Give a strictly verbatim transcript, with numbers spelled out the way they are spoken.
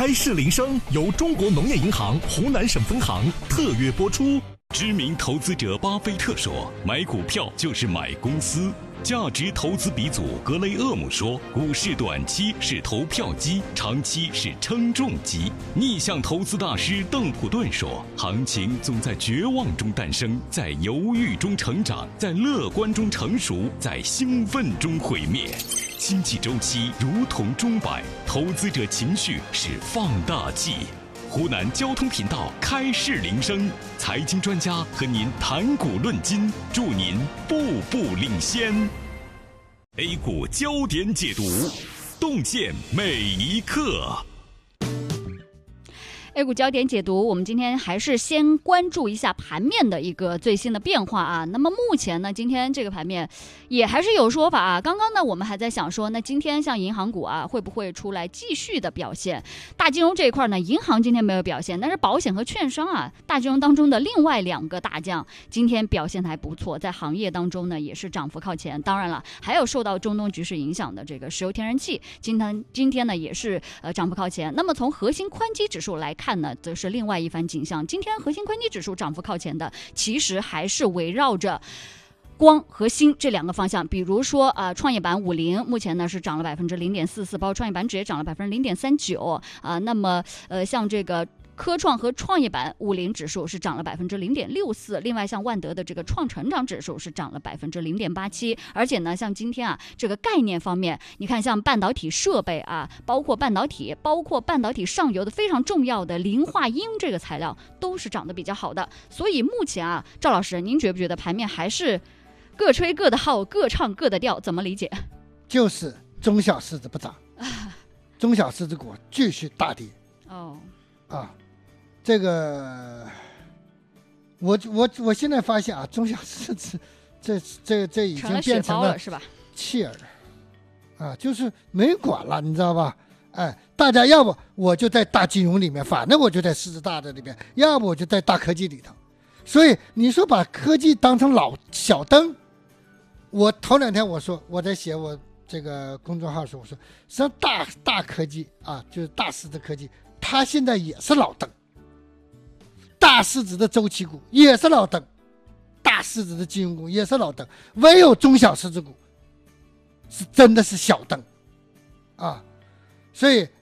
开市铃声由中国农业银行湖南省分行特约播出。知名投资者巴菲特说，买股票就是买公司。价值投资鼻祖格雷厄姆说，股市短期是投票机，长期是称重机。逆向投资大师邓普顿说，行情总在绝望中诞生，在犹豫中成长，在乐观中成熟，在兴奋中毁灭。经济周期如同钟摆，投资者情绪是放大器。湖南交通频道开市铃声，财经专家和您谈股论金，祝您步步领先。A 股焦点解读，洞见每一刻。 A 股焦点解读，我们今天还是先关注一下盘面的一个最新的变化啊。那么目前呢，今天这个盘面也还是有说法啊。刚刚呢，我们还在想说，那今天像银行股啊，会不会出来继续的表现？大金融这一块呢，银行今天没有表现，但是保险和券商啊，大金融当中的另外两个大将今天表现还不错，在行业当中呢也是涨幅靠前。当然了，还有受到中东局势影响的这个石油天然气，今天今天呢也是呃涨幅靠前。那么从核心宽基指数来看，看呢，则是另外一番景象。今天核心宽基指数涨幅靠前的，其实还是围绕着光和锌这两个方向。比如说啊、呃，创业板五零目前呢是涨了百分之零点四四，包括创业板指也涨了百分之零点三九啊。那么呃，像这个科创和创业板五零指数是涨了百分之零点六四，另外像万德的这个创成长指数是涨了百分之零点八七，而且呢，像今天啊这个概念方面，你看像半导体设备啊，包括半导体，包括半导体上游的非常重要的磷化铟这个材料，都是涨得比较好的。所以目前啊，赵老师，您觉不觉得盘面还是各吹各的号，各唱各的调？怎么理解？ 就是中小市值不涨，中小市值股继续大跌。 哦， 啊。这个，我我我现在发现啊，中小市值这这这已经变成了是吧？ 弃儿，啊，就是没管了，你知道吧？哎，大家要不我就在大金融里面，反正我就在市值大的里面，要不我就在大科技里头。所以你说把科技当成老小灯，我头两天我说我在写我这个公众号的时候，我说实际上大大科技啊，就是大市值科技，它现在也是老灯。大市值的周期股也是老灯，大市值的金融股也是老灯，唯有中小市值股是真的是小灯啊！所以